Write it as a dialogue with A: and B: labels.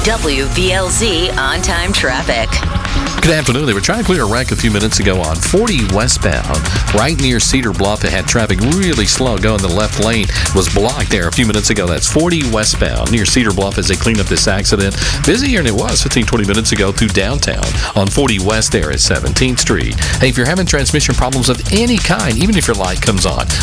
A: WVLZ on-time traffic.
B: Good afternoon. They were trying to clear a wreck a few minutes ago on 40 westbound, right near Cedar Bluff. It had traffic really slow going. The left lane was blocked there a few minutes ago. That's 40 westbound near Cedar Bluff as they clean up this accident. Busier than it was 15-20 minutes ago through downtown on 40 west there at 17th Street. Hey, if you're having transmission problems of any kind, even if your light comes on,